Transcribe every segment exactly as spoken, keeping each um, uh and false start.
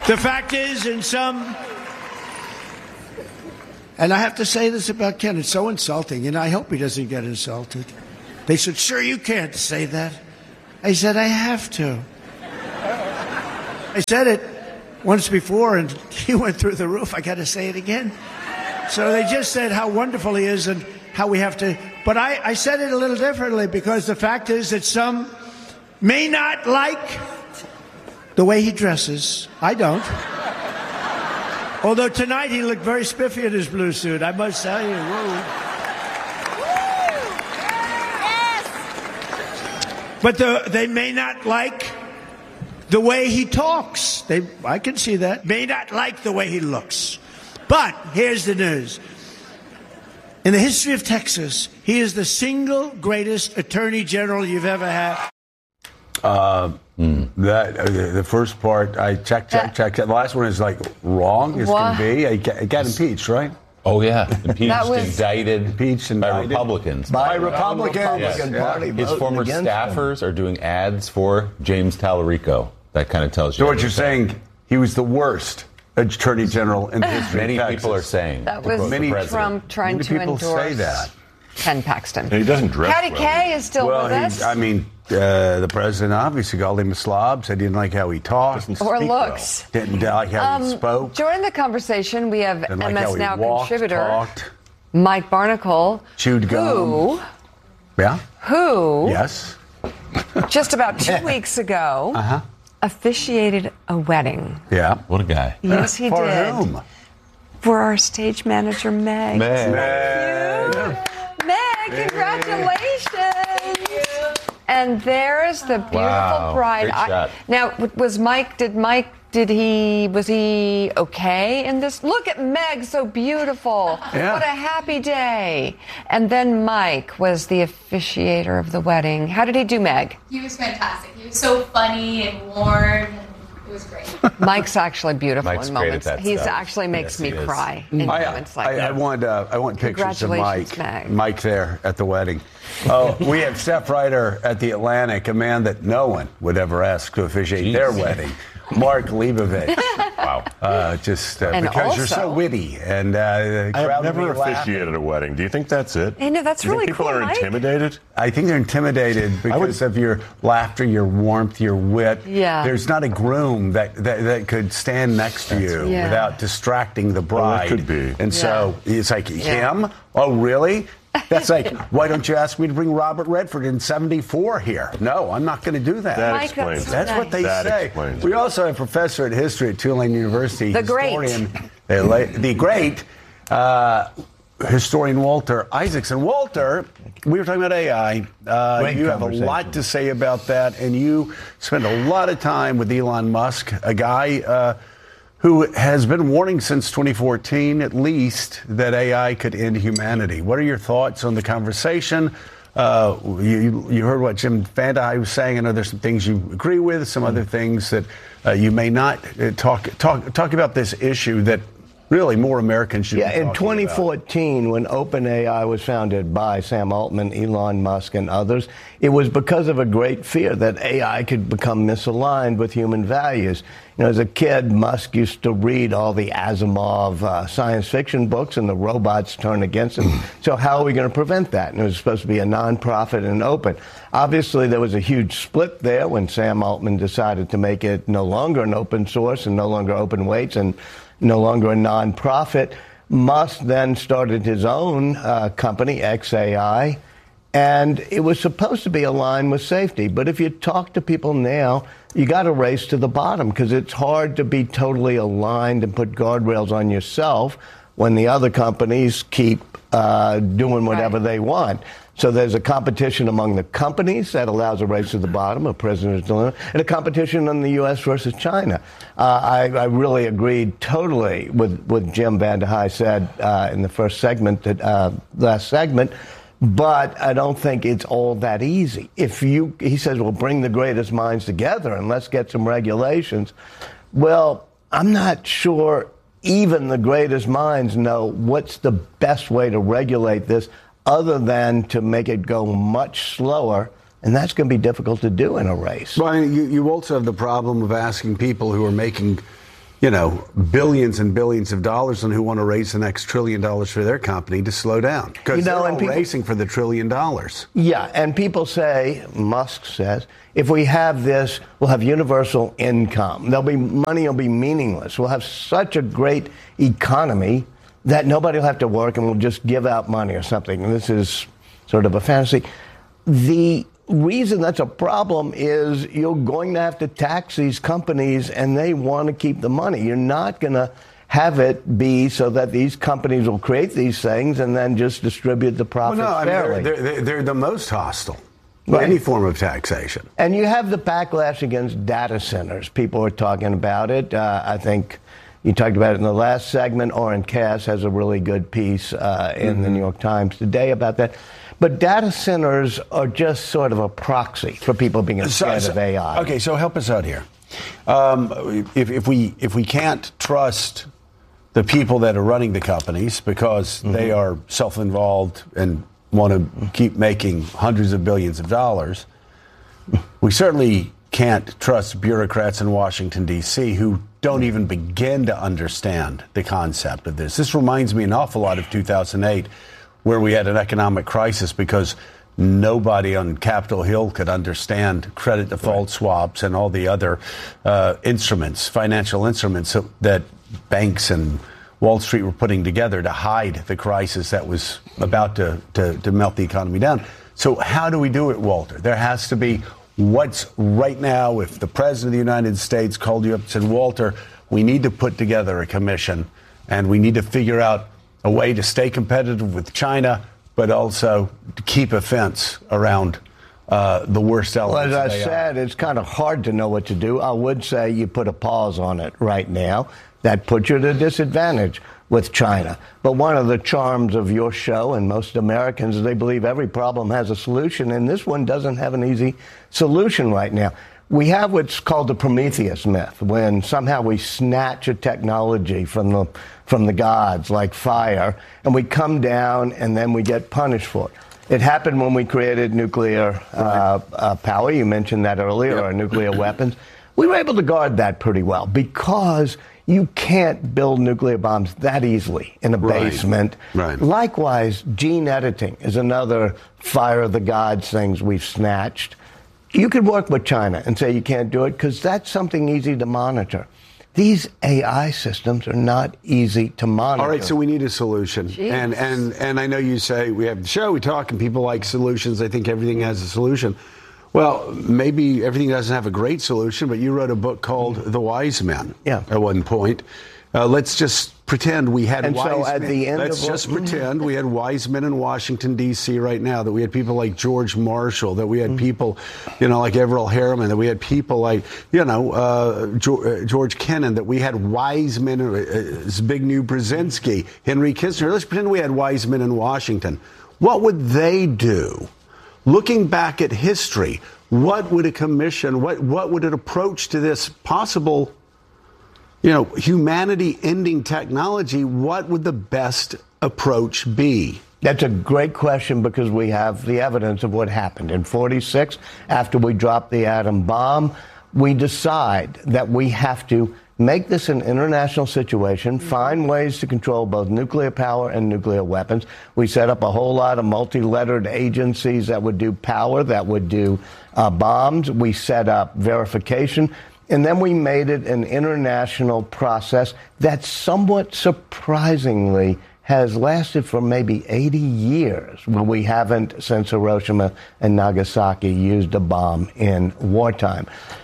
The fact is, in some, and I have to say this about Ken, it's so insulting, and I hope he doesn't get insulted. They said, sure, you can't say that. I said, I have to. I said it once before, and he went through the roof. I got to say it again. So they just said how wonderful he is and how we have to. But I, I said it a little differently because the fact is that some may not like the way he dresses. I don't. Although tonight he looked very spiffy in his blue suit, I must tell you. Whoa. But the, they may not like the way he talks. They, I can see that. May not like the way he looks. But here's the news. In the history of Texas, he is the single greatest attorney general you've ever had. Uh, mm. That uh, the first part, I checked, checked, checked. The last one is like wrong as can be. He got, got impeached, right? Oh yeah, impeached, was, indicted, impeached by indicted. Republicans. By, by Republicans. Republican yes. Party. His former staffers him. are doing ads for James Tallarico. That kind of tells you. So what you're saying? He was the worst attorney general in the history. Many of Texas. people are saying that was many, Trump trying many to people endorse say that. Ken Paxton. He doesn't dress Patty well. Kay is still well, with he, us. I mean, uh, the president obviously called him a slob. Said he didn't like how he talked or looks. Well. Didn't like how um, he spoke. Joining the conversation, we have didn't M like S how he Now walked, contributor talked, Mike Barnicle, chewed gum. who, yeah, who, yes, just about two weeks ago, uh-huh. officiated a wedding. Yeah, what a guy. Yes, he For did. whom? For our stage manager, Meg. Meg. Meg. Meg, congratulations. And there's the beautiful Wow. bride. Great shot. I, now, was Mike, did Mike, did he, was he okay in this? Look at Meg, so beautiful. Yeah. What a happy day. And then Mike was the officiator of the wedding. How did he do, Meg? He was fantastic. He was so funny and warm. And it was great. Mike's actually beautiful Mike's in great moments. at that He stuff. actually makes Yes, he me is. cry in I, moments like I, that. I want uh, I want pictures of Mike. Congratulations, Meg. Mike there at the wedding. Oh, we have Steph Ryder at the Atlantic, a man that no one would ever ask to officiate Jeez. their wedding. Mark Leibovich. Wow. Uh, just uh, And because you're also- so witty and uh, the I have crowd never will be laughing. officiated a wedding. Do you think that's it? I know, that's Do you really think people cool, are Mike. intimidated? I think they're intimidated because of your laughter, your warmth, your wit. Yeah. There's not a groom that, that, that could stand next to you Yeah. without distracting the bride. could be. And so it's like, Yeah. him? Oh, really? That's like, why don't you ask me to bring Robert Redford in seventy-four here? No, I'm not going to do that. That Mike, explains that's it. That's nice. what they That say. explains We it. also have a professor at history at Tulane University. The great. historian, the, la- the great uh, historian Walter Isaacson. Walter, we were talking about A I. Uh, Great you have a conversation. lot to say about that, and you spend a lot of time with Elon Musk, a guy uh, who has been warning since twenty fourteen, at least, that A I could end humanity. What are your thoughts on the conversation? Uh, you, you heard what Jim Vandehei was saying. I know there's some things you agree with, some other things that uh, you may not. Uh, talk, talk, talk about this issue that really more Americans should Yeah, be in talking twenty about. fourteen, when OpenAI was founded by Sam Altman, Elon Musk, and others, it was because of a great fear that A I could become misaligned with human values. You know, as a kid, Musk used to read all the Asimov uh, science fiction books, and the robots turned against him. So how are we going to prevent that? And it was supposed to be a nonprofit and open. Obviously, there was a huge split there when Sam Altman decided to make it no longer an open source and no longer open weights and no longer a nonprofit. Musk then started his own uh, company, X A I, and it was supposed to be aligned with safety. But if you talk to people now, you got to race to the bottom because it's hard to be totally aligned and put guardrails on yourself when the other companies keep uh, doing whatever Right. they want. So there's a competition among the companies that allows a race to the bottom, a prisoner's dilemma, and a competition in the U S versus China. Uh, I, I really agreed totally with what Jim Vandehei said uh, in the first segment, that, uh, last segment, but I don't think it's all that easy. If you, he says, well, bring the greatest minds together and let's get some regulations. Well, I'm not sure even the greatest minds know what's the best way to regulate this other than to make it go much slower, and that's going to be difficult to do in a race. Well, I mean, you, you also have the problem of asking people who are making you know, billions and billions of dollars and who want to raise the next trillion dollars for their company to slow down. Because You know, they're and all people- racing for the trillion dollars. Yeah, and people say, Musk says, if we have this, we'll have universal income. There'll be money will be meaningless. We'll have such a great economy that nobody will have to work and we'll just give out money or something. And this is sort of a fantasy. The reason that's a problem is you're going to have to tax these companies and they want to keep the money. You're not going to have it be so that these companies will create these things and then just distribute the profits Well, no, I mean, fairly. they're, they're, they're the most hostile to Right. any form of taxation. And you have the backlash against data centers. People are talking about it. Uh, I think you talked about it in the last segment. Oren Cass has a really good piece uh, in Mm-hmm. the New York Times today about that. But data centers are just sort of a proxy for people being scared of A I. Okay, so help us out here. Um, if, if we if we can't trust the people that are running the companies because Mm-hmm. they are self-involved and want to keep making hundreds of billions of dollars, we certainly can't trust bureaucrats in Washington, D C who don't even begin to understand the concept of this. This reminds me an awful lot of two thousand eight, where we had an economic crisis because nobody on Capitol Hill could understand credit default swaps and all the other uh, instruments, financial instruments that, that banks and Wall Street were putting together to hide the crisis that was about to, to, to melt the economy down. So how do we do it, Walter? There has to be what's right now, if the President of the United States called you up and said, Walter, we need to put together a commission and we need to figure out a way to stay competitive with China, but also to keep a fence around uh, the worst Well, elements as I of A I. said, it's kind of hard to know what to do. I would say you put a pause on it right now. That puts you at a disadvantage with China. But one of the charms of your show and most Americans is they believe every problem has a solution, and this one doesn't have an easy solution right now. We have what's called the Prometheus myth, when somehow we snatch a technology from the from the gods, like fire, and we come down and then we get punished for it. It happened when we created nuclear uh, uh, power. You mentioned that earlier, Yep. or nuclear weapons. We were able to guard that pretty well because you can't build nuclear bombs that easily in a Right. basement. Right. Likewise, gene editing is another fire of the gods things we've snatched. You could work with China and say you can't do it because that's something easy to monitor. These A I systems are not easy to monitor. All right, so we need a solution. And, and, and I know you say we have the show, we talk, and people like solutions. I think everything has a solution. Well, maybe everything doesn't have a great solution, but you wrote a book called The Wise Men Yeah. at one point. Uh, let's just pretend we had And wise so at men. the end let's of just what- pretend we had wise men in Washington, D C right now, that we had people like George Marshall, that we had Mm-hmm. people, you know, like Averell Harriman, that we had people like, you know, uh, George, George Kennan, that we had wise men, uh, Zbigniew Brzezinski, Henry Kissinger. Let's pretend we had wise men in Washington. What would they do? Looking back at history, what would a commission, what, what would an approach to this possible, you know, humanity-ending technology, what would the best approach be? That's a great question because we have the evidence of what happened. In forty-six, after we dropped the atom bomb, we decide that we have to make this an international situation, find ways to control both nuclear power and nuclear weapons. We set up a whole lot of multi-lettered agencies that would do power, that would do uh, bombs. We set up verification. And then we made it an international process that somewhat surprisingly has lasted for maybe eighty years, where we haven't, since Hiroshima and Nagasaki, used a bomb in wartime.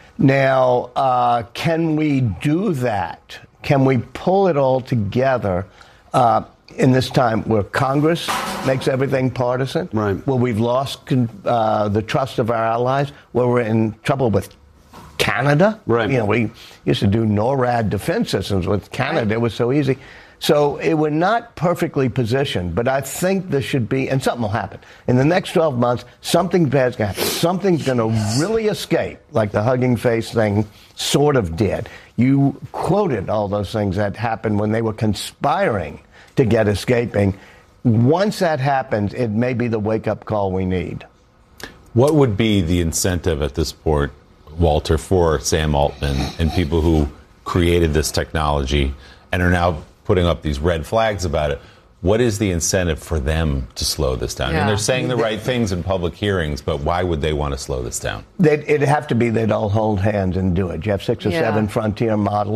Now, uh, can we do that? Can we pull it all together uh, in this time where Congress makes everything partisan, Right. where we've lost con- uh, the trust of our allies, where we're in trouble with Canada? Right. You know, we used to do NORAD defense systems with Canada. It was so easy. So it, we're not perfectly positioned, but I think this should be, and something will happen. In the next twelve months, something bad's going to happen. Something's going to really escape, like the Hugging Face thing sort of did. You quoted all those things that happened when they were conspiring to get escaping. Once that happens, it may be the wake-up call we need. What would be the incentive at this point, Walter, for Sam Altman and people who created this technology and are now putting up these red flags about it. What is the incentive for them to slow this down? Yeah. And they're saying the right things in public hearings, but why would they want to slow this down? They'd, it'd have to be they'd all hold hands and do it. You have six or Yeah. seven frontier models.